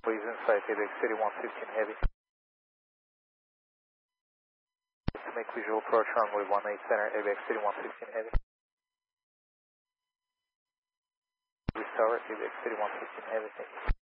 Please inside ABX City 115 Heavy. To make visual approach runway 18 center, ABX City 115 Heavy. Tower, ABX City 115 Heavy, thank you.